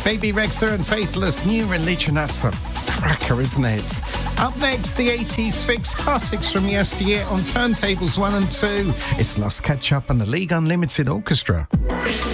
KB Rexha and Faithless, New Religion. That's a cracker, isn't it? Up next, the 80s fix classics from yesteryear on turntables 1 and 2. It's Lost Ketchup and the League Unlimited Orchestra.